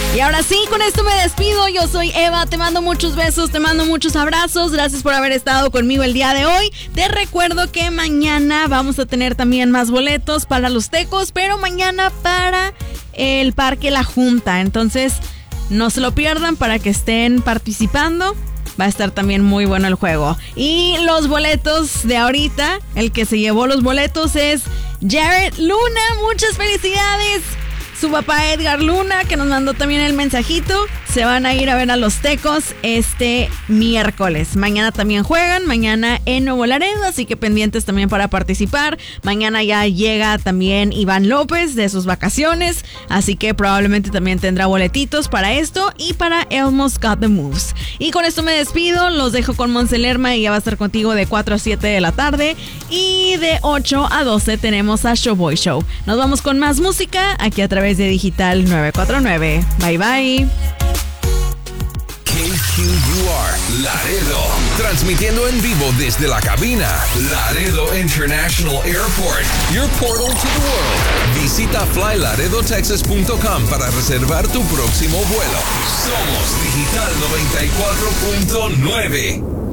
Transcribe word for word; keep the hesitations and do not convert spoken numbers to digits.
Y ahora sí, con esto me despido. Yo soy Eva, te mando muchos besos, te mando muchos abrazos. Gracias por haber estado conmigo el día de hoy. Te recuerdo que mañana vamos a tener también más boletos para los tecos, pero mañana para el Parque La Junta. Entonces, no se lo pierdan para que estén participando. Va a estar también muy bueno el juego. Y los boletos de ahorita, el que se llevó los boletos es Jared Luna. Muchas felicidades. Su papá Edgar Luna, que nos mandó también el mensajito. Se van a ir a ver a los tecos este miércoles. Mañana también juegan, mañana en Nuevo Laredo, así que pendientes también para participar. Mañana ya llega también Iván López de sus vacaciones, así que probablemente también tendrá boletitos para esto y para Elmo's Got the Moves. Y con esto me despido, los dejo con Monse Lerma y ya va a estar contigo de cuatro a siete de la tarde. Y de ocho a doce tenemos a Showboy Show. Nos vamos con más música aquí a través de Digital nueve cuatro nueve. Bye bye. K Q U R Laredo, transmitiendo en vivo desde la cabina Laredo International Airport, your portal to the world. Visita fly laredo texas punto com para reservar tu próximo vuelo. Somos Digital noventa y cuatro punto nueve.